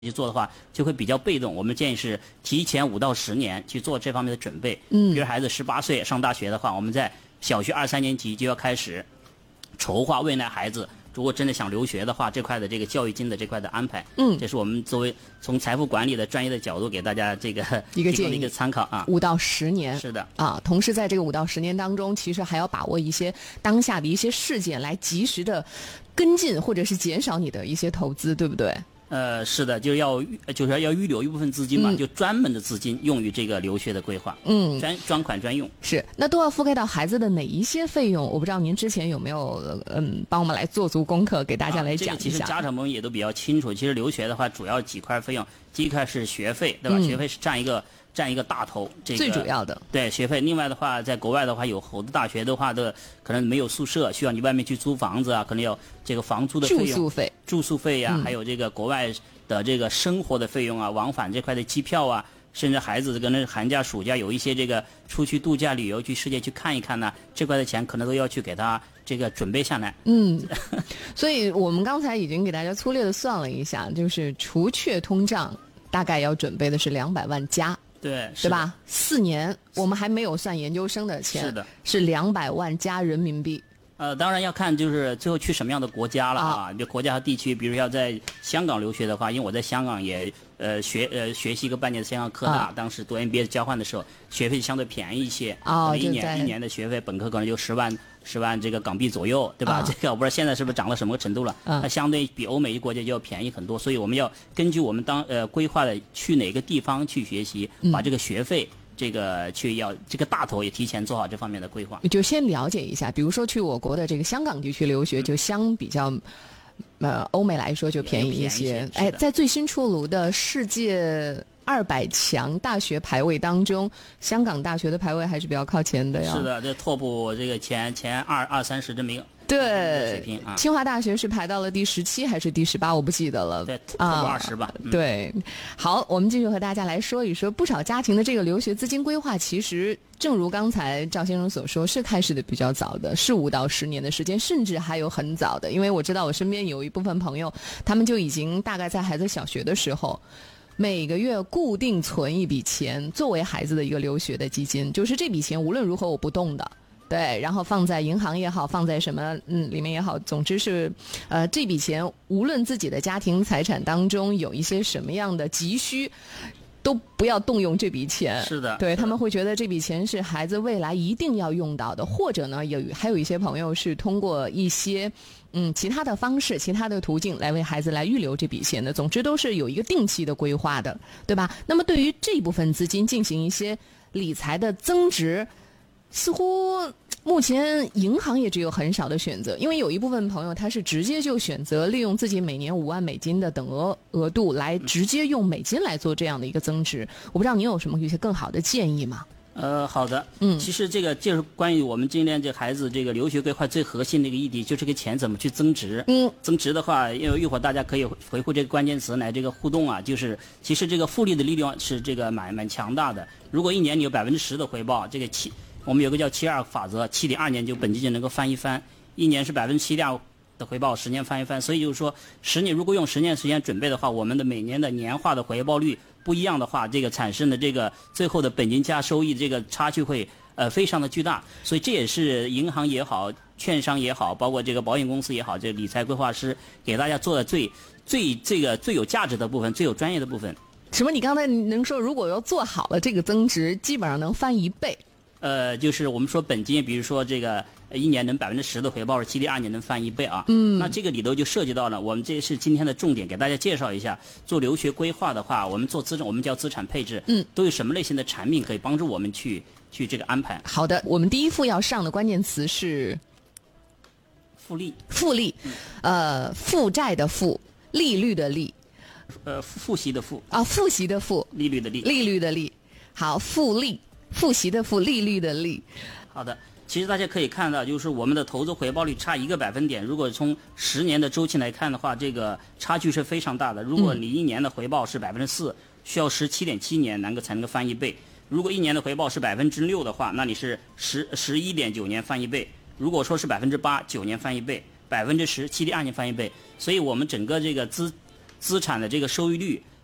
去做的话，就会比较被动。我们建议是提前5到10年去做这方面的准备。比如孩子18岁上大学的话，我们在小学2、3年级就要开始筹划未来孩子如果真的想留学的话，这块的这个教育金的这块的安排。这是我们作为从财富管理的专业的角度给大家这个一个建议， 一个参考啊。 5到10年是的啊，同时在这个5到10年当中，其实还要把握一些当下的一些事件，来及时的跟进或者是减少你的一些投资，对不对？ 是的，就是要预留一部分资金嘛，就专门的资金用于这个留学的规划，专款专用。 是，那都要覆盖到孩子的哪一些费用？我不知道您之前有没有帮我们来做足功课，给大家来讲一下。 这个其实家长们也都比较清楚。其实留学的话，主要几块费用，第一块是学费，对吧？学费是占一个大头，这个最主要的。对， 学费。另外的话，在国外的话，有好多大学的话的可能没有宿舍，需要你外面去租房子啊，可能有这个房租的费用、住宿费呀，还有这个国外的这个生活的费用啊，往返这块的机票啊，甚至孩子可能寒假、暑假有一些这个出去度假旅游、去世界去看一看呢，这块的钱可能都要去给他这个准备下来。 所以我们刚才已经给大家粗略的算了一下，就是除却通胀，大概要准备的是200万加。对吧？4年我们还没有算研究生的钱， 是的， 是200万加人民币。 当然要看就是最后去什么样的国家了啊。就国家和地区，比如要在香港留学的话，因为我在香港也学习一个半年的香港科大，当时读 MBA 交换的时候，学费相对便宜一些。一年的学费，本科可能就10万这个港币左右，对吧？这个我不知道现在是不是涨到什么程度了。它相对比欧美国家就要便宜很多，所以我们要根据我们规划的去哪个地方去学习，把这个学费。这个大头也提前做好这方面的规划， 就先了解一下。比如说去我国的这个香港地区留学，就相比较欧美来说就便宜一些。在最新出炉的世界200强大学排位当中，香港大学的排位还是比较靠前的呀。 是的，这拓扑这个前20-30这么一个。 对， 水平啊， 清华大学是排到了第17还是第18，我不记得了。 对，超过20吧。 对，好，我们继续和大家来说一说，不少家庭的这个留学资金规划，其实正如刚才赵先生所说，是开始的比较早的，是5到10年的时间，甚至还有很早的。因为我知道我身边有一部分朋友，他们就已经大概在孩子小学的时候，每个月固定存一笔钱，作为孩子的一个留学的基金，就是这笔钱无论如何我不动的。对，然后放在银行也好，放在什么里面也好，总之是这笔钱无论自己的家庭财产当中有一些什么样的急需，都不要动用这笔钱。 是的， 对，他们会觉得这笔钱是孩子未来一定要用到的，或者呢还有一些朋友是通过一些其他的方式、其他的途径来为孩子来预留这笔钱的。总之都是有一个定期的规划的，对吧？那么对于这部分资金进行一些理财的增值，似乎目前银行也只有很少的选择，因为有一部分朋友他是直接就选择利用自己每年5万美金的等额度来直接用美金来做这样的一个增值。我不知道您有什么一些更好的建议吗？ 好的。其实这个就是关于我们今天这孩子这个留学规划最核心的一个议题，就是这个钱怎么去增值。增值的话，因为一会儿大家可以回复这个关键词来这个互动啊，就是其实这个复利的利率是这个蛮强大的。如果一年你有10%的回报，这个我们有个叫7.2法则，7.2年就本金就能够翻一番，一年是7.2%的回报，10年翻一番。所以就是说10年如果用10年时间准备的话，我们的每年的年化的回报率不一样的话，这个产生的这个最后的本金加收益这个差距会非常的巨大。所以这也是银行也好，券商也好，包括这个保险公司也好，这个理财规划师给大家做的最有价值的部分，最有专业的部分。 什么？你刚才能说如果要做好了这个增值，基本上能翻1倍？ 就是我们说本金，比如说这个一年能10%的回报，7.2年能翻1倍啊。那这个里头就涉及到了，我们这是今天的重点，给大家介绍一下。做留学规划的话，我们我们叫资产配置，都有什么类型的产品可以帮助我们去这个安排。 好的，我们第一副要上的关键词是复利。 复利，负债的负，利率的利， 复习的复啊，复习的复， 利率的利， 利率的利。好，复利。复习的复，利率的利。 好的，其实大家可以看到，就是我们的投资回报率差1个百分点，如果从10年的周期来看的话，这个差距是非常大的。如果你一年的回报是4%，需要17.7年才能够翻1倍。如果一年的回报是6%的话，那你是11.9年翻1倍。如果说是8%，9年翻1倍；10%，7.2年翻1倍。所以我们整个这个资产的这个收益率